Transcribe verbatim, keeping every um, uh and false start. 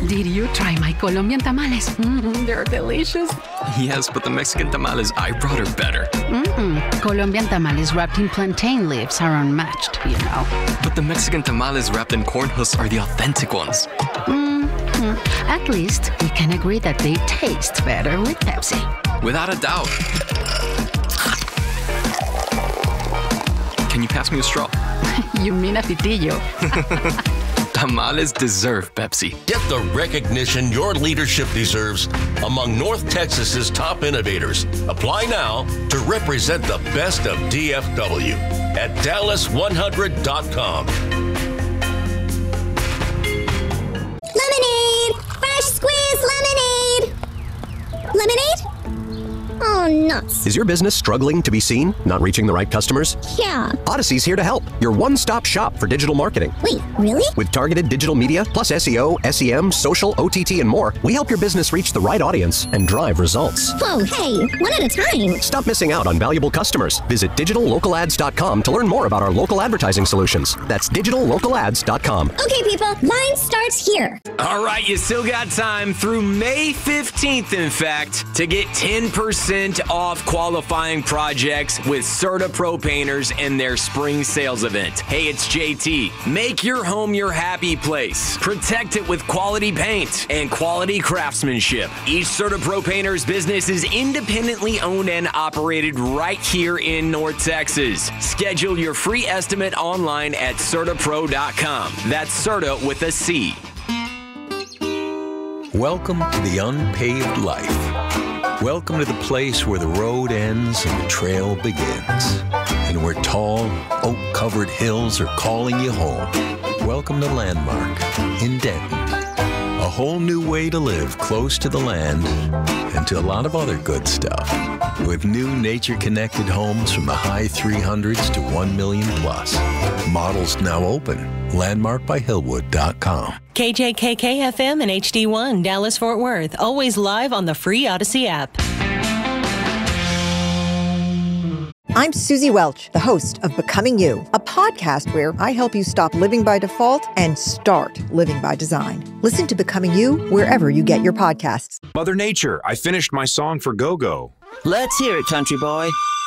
Did you try my Colombian tamales? Mm, they're delicious. Yes, but the Mexican tamales I brought are better. Mm-mm. Colombian tamales wrapped in plantain leaves are unmatched, you know. But the Mexican tamales wrapped in corn husks are the authentic ones. Mm-hmm. At least we can agree that they taste better with Pepsi. Without a doubt. Can you pass me a straw? You mean a pitillo? Tamales deserve Pepsi. Get the recognition your leadership deserves among North Texas's top innovators. Apply now to represent the best of D F W at Dallas one hundred dot com. Lemonade! Fresh squeezed lemonade! Lemonade? Oh, nuts. Is your business struggling to be seen? Not reaching the right customers? Yeah. Odyssey's here to help. Your one-stop shop for digital marketing. Wait, really? With targeted digital media, plus S E O, S E M, social, O T T, and more, we help your business reach the right audience and drive results. Whoa, hey, one at a time. Stop missing out on valuable customers. Visit digital local ads dot com to learn more about our local advertising solutions. That's digital local ads dot com. Okay, people, line starts here. All right, you still got time through May fifteenth, in fact, to get ten percent off qualifying projects with CertaPro Painters and their spring sales event. Hey, it's J T. Make your home your happy place. Protect it with quality paint and quality craftsmanship. Each CertaPro Painters business is independently owned and operated right here in North Texas. Schedule your free estimate online at Certa Pro dot com. That's Certa with a C. Welcome to the unpaved life. Welcome to the place where the road ends and the trail begins, and where tall, oak-covered hills are calling you home. Welcome to Landmark in Denton. A whole new way to live close to the land and to a lot of other good stuff. With new nature-connected homes from the high three hundreds to one million plus. Models now open. landmark by hillwood dot com. K J K K F M and H D one, Dallas-Fort Worth. Always live on the free Odyssey app. I'm Susie Welch, the host of Becoming You, a podcast where I help you stop living by default and start living by design. Listen to Becoming You wherever you get your podcasts. Mother Nature, I finished my song for Go-Go. Let's hear it, country boy.